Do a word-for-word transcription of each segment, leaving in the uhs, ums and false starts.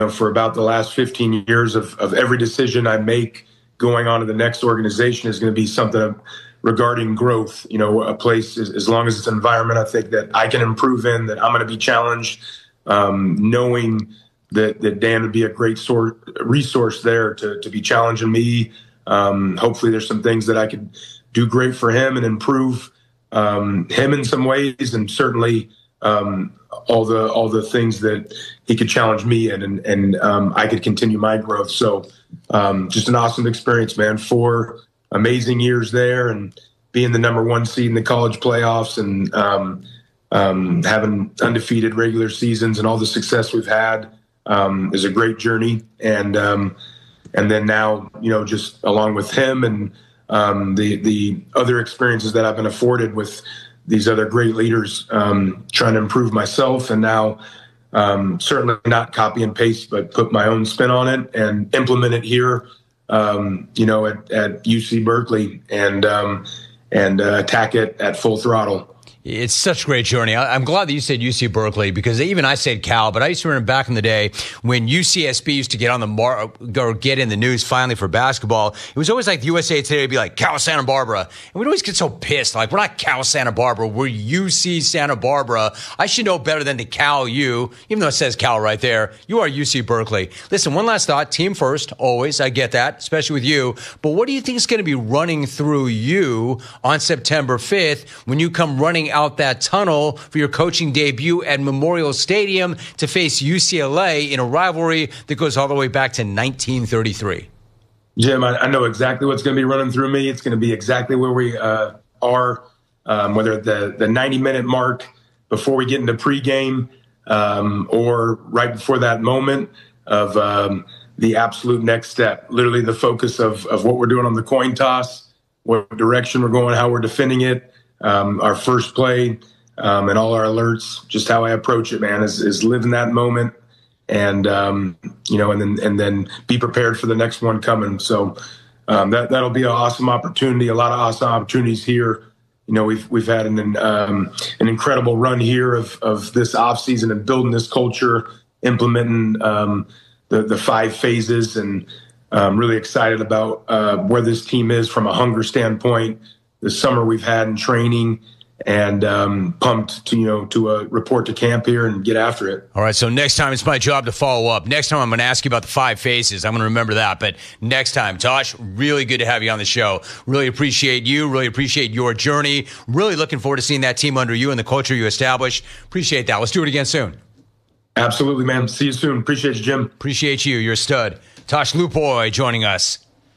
know, for about the last fifteen years of, of every decision I make going on to the next organization is going to be something regarding growth. You know, a place, as, as long as it's an environment I think that I can improve in, that I'm going to be challenged, um, knowing that, that Dan would be a great sort, resource there to, to be challenging me. Um, hopefully there's some things that I could do great for him and improve um, him in some ways, and certainly um, all the all the things that he could challenge me in, and, and um, I could continue my growth. So um, just an awesome experience, man. Four amazing years there, and being the number one seed in the college playoffs, and um, um, having undefeated regular seasons, and all the success we've had um, is a great journey. And um, and then now, you know, just along with him and um, the the other experiences that I've been afforded with these other great leaders, um, trying to improve myself, and now um, certainly not copy and paste, but put my own spin on it and implement it here, um, you know, at, at U C Berkeley, and um, and uh, attack it at full throttle. It's such a great journey. I'm glad that you said U C Berkeley, because even I said Cal, but I used to remember back in the day when U C S B used to get on the mar- or get in the news finally for basketball. It was always like the U S A Today would be like Cal Santa Barbara, and we'd always get so pissed. Like, we're not Cal Santa Barbara, we're U C Santa Barbara. I should know better than to Cal you, even though it says Cal right there. You are U C Berkeley. Listen, one last thought. Team first, always. I get that, especially with you. But what do you think is going to be running through you on September fifth when you come running out that tunnel for your coaching debut at Memorial Stadium to face U C L A in a rivalry that goes all the way back to nineteen thirty-three? Jim, I, I know exactly what's going to be running through me. It's going to be exactly where we uh, are, um, whether the the ninety minute mark before we get into pregame, um, or right before that moment of um, the absolute next step. Literally the focus of of what we're doing on the coin toss, what direction we're going, how we're defending it. Um, our first play, um, and all our alerts, just how I approach it, man, is, is live in that moment, and um, you know, and then and then be prepared for the next one coming. So um, that that'll be an awesome opportunity. A lot of awesome opportunities here. You know, we've we've had an um, an incredible run here of of this off season and building this culture, implementing um, the the five phases, and I'm really excited about uh, where this team is from a hunger standpoint. The summer we've had in training, and um, pumped to, you know, to uh, report to camp here and get after it. All right, so next time it's my job to follow up. Next time I'm going to ask you about the five phases. I'm going to remember that. But next time, Tosh, really good to have you on the show. Really appreciate you. Really appreciate your journey. Really looking forward to seeing that team under you and the culture you establish. Appreciate that. Let's do it again soon. Absolutely, man. See you soon. Appreciate you, Jim. Appreciate you. You're a stud. Tosh Lupoy joining us.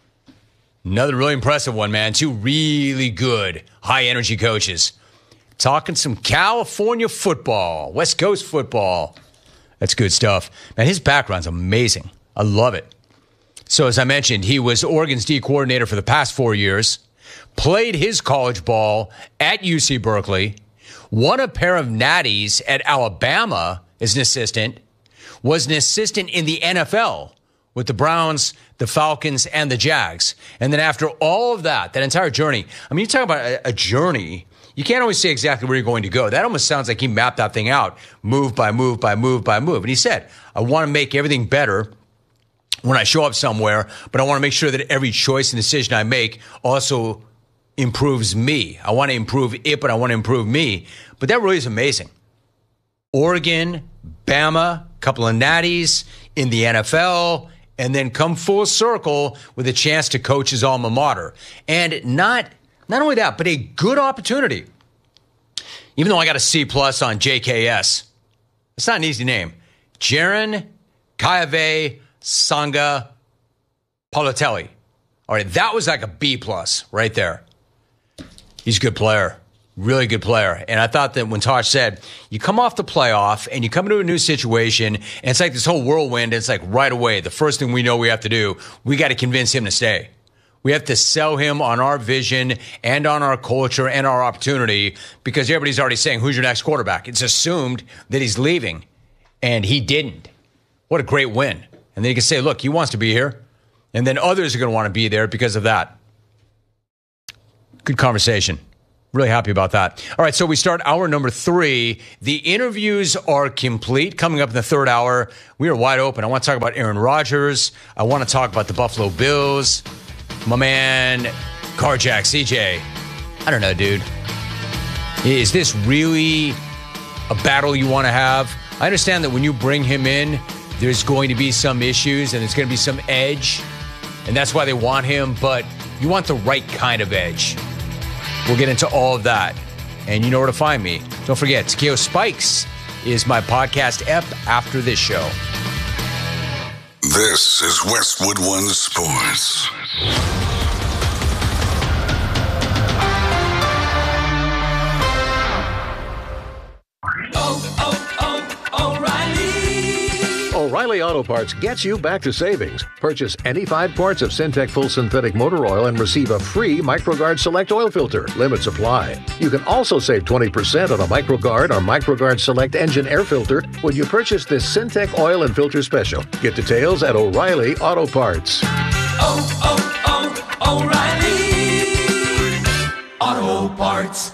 Another really impressive one, man. Two really good, high-energy coaches. Talking some California football, West Coast football. That's good stuff. Man, his background's amazing. I love it. So, as I mentioned, he was Oregon's D coordinator for the past four years, played his college ball at U C Berkeley, won a pair of natties at Alabama as an assistant, was an assistant in the N F L with the Browns, the Falcons, and the Jags. And then after all of that, that entire journey, I mean, you talk about a, a journey, you can't always say exactly where you're going to go. That almost sounds like he mapped that thing out, move by move by move by move. And he said, I want to make everything better when I show up somewhere, but I want to make sure that every choice and decision I make also improves me. I want to improve it, but I want to improve me. But that really is amazing. Oregon, Bama, couple of natties in the N F L, and then come full circle with a chance to coach his alma mater. And not not only that, but a good opportunity. Even though I got a C plus on J K S, it's not an easy name. Jaron Kayave Sanga Palotelli. All right, that was like a B plus right there. He's a good player. Really good player. And I thought that when Tosh said, you come off the playoff and you come into a new situation, and it's like this whole whirlwind, it's like right away, the first thing we know we have to do, we got to convince him to stay. We have to sell him on our vision and on our culture and our opportunity, because everybody's already saying, who's your next quarterback? It's assumed that he's leaving, and he didn't. What a great win. And then you can say, look, he wants to be here. And then others are going to want to be there because of that. Good conversation. Really happy about that. All right, so we start hour number three. The interviews are complete. Coming up in the third hour, we are wide open. I want to talk about Aaron Rodgers. I want to talk about the Buffalo Bills. My man, Carjack, C J. I don't know, dude. Is this really a battle you want to have? I understand that when you bring him in, there's going to be some issues and there's going to be some edge, and that's why they want him, but you want the right kind of edge. We'll get into all of that. And you know where to find me. Don't forget, Takeo Spikes is my podcast ep after this show. This is Westwood One Sports. Oh, oh, oh, O'Reilly! O'Reilly Auto Parts gets you back to savings. Purchase any five quarts of Syntec Full Synthetic Motor Oil and receive a free MicroGuard Select Oil Filter. Limits apply. You can also save twenty percent on a MicroGuard or MicroGuard Select Engine Air Filter when you purchase this Syntec Oil and Filter Special. Get details at O'Reilly Auto Parts. Oh, oh, oh, O'Reilly Auto Parts.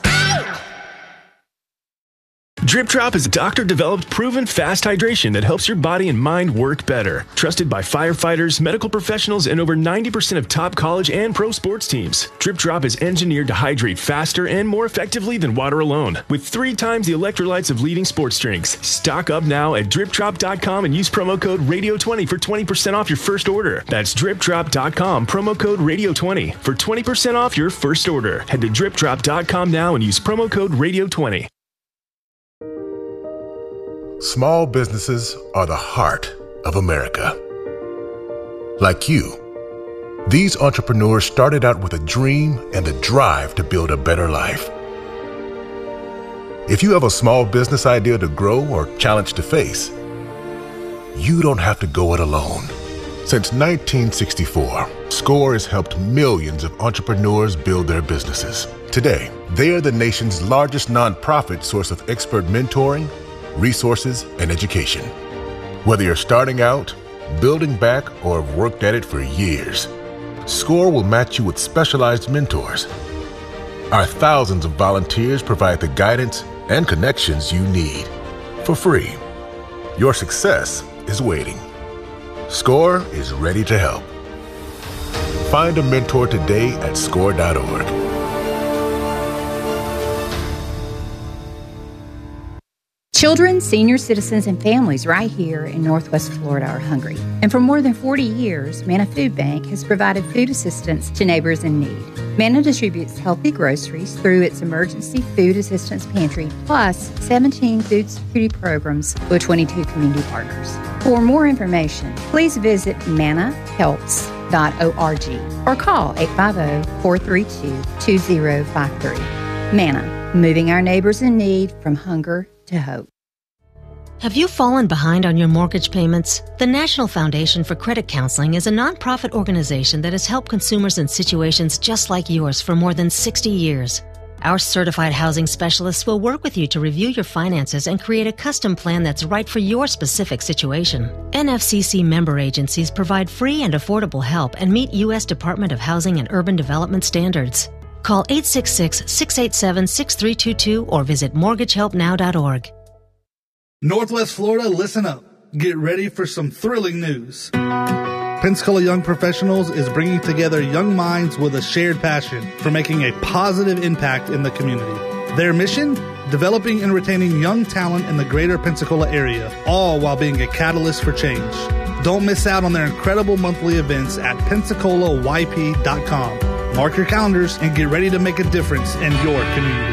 Drip Drop is a doctor-developed, proven fast hydration that helps your body and mind work better. Trusted by firefighters, medical professionals, and over ninety percent of top college and pro sports teams. Drip Drop is engineered to hydrate faster and more effectively than water alone, with three times the electrolytes of leading sports drinks. Stock up now at drip drop dot com and use promo code radio twenty for twenty percent off your first order. That's drip drop dot com, promo code radio twenty for twenty percent off your first order. Head to drip drop dot com now and use promo code radio twenty. Small businesses are the heart of America. Like you, these entrepreneurs started out with a dream and the drive to build a better life. If you have a small business idea to grow or challenge to face, you don't have to go it alone. Since nineteen sixty-four, SCORE has helped millions of entrepreneurs build their businesses. Today, they are the nation's largest nonprofit source of expert mentoring, resources, and education. Whether you're starting out, building back, or have worked at it for years, SCORE will match you with specialized mentors. Our thousands of volunteers provide the guidance and connections you need for free. Your success is waiting. SCORE is ready to help. Find a mentor today at score dot org. Children, senior citizens, and families right here in Northwest Florida are hungry. And for more than forty years, Manna Food Bank has provided food assistance to neighbors in need. Manna distributes healthy groceries through its Emergency Food Assistance Pantry, plus seventeen food security programs with twenty-two community partners. For more information, please visit manna helps dot org or call eight five zero, four three two, two zero five three. Manna, moving our neighbors in need from hunger to hope. Have you fallen behind on your mortgage payments? The National Foundation for Credit Counseling is a nonprofit organization that has helped consumers in situations just like yours for more than sixty years. Our certified housing specialists will work with you to review your finances and create a custom plan that's right for your specific situation. N F C C member agencies provide free and affordable help and meet U S Department of Housing and Urban Development standards. Call eight six six, six eight seven, six three two two or visit mortgage help now dot org. Northwest Florida, listen up. Get ready for some thrilling news. Pensacola Young Professionals is bringing together young minds with a shared passion for making a positive impact in the community. Their mission? Developing and retaining young talent in the greater Pensacola area, all while being a catalyst for change. Don't miss out on their incredible monthly events at pensacola y p dot com. Mark your calendars and get ready to make a difference in your community.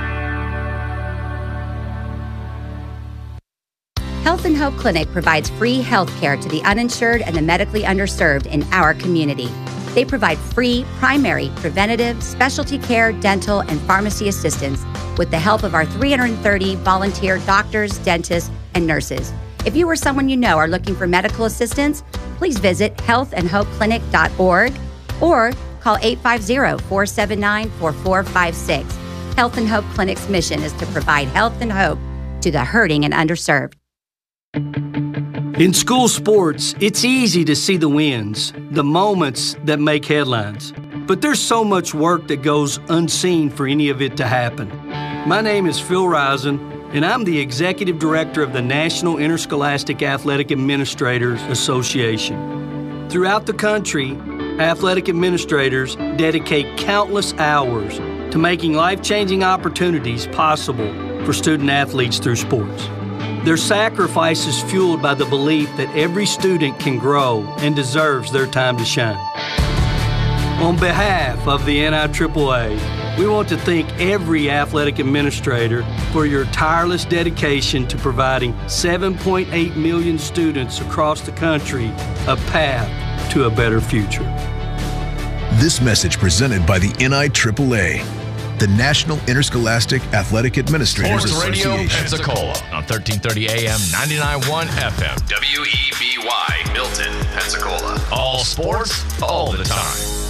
Health and Hope Clinic provides free health care to the uninsured and the medically underserved in our community. They provide free primary, preventative, specialty care, dental, and pharmacy assistance with the help of our three hundred thirty volunteer doctors, dentists, and nurses. If you or someone you know are looking for medical assistance, please visit health and hope clinic dot org or call eight five zero, four seven nine, four four five six. Health and Hope Clinic's mission is to provide health and hope to the hurting and underserved. In school sports, it's easy to see the wins, the moments that make headlines. But there's so much work that goes unseen for any of it to happen. My name is Phil Risen, and I'm the Executive Director of the National Interscholastic Athletic Administrators Association. Throughout the country, athletic administrators dedicate countless hours to making life-changing opportunities possible for student athletes through sports. Their sacrifice is fueled by the belief that every student can grow and deserves their time to shine. On behalf of the N I triple A, we want to thank every athletic administrator for your tireless dedication to providing seven point eight million students across the country a path to a better future. This message presented by the N I triple A, the National Interscholastic Athletic Administrators Sports Radio Association. Pensacola on thirteen thirty A M, ninety-nine point one F M. W E B Y, Milton, Pensacola. All sports, all the time.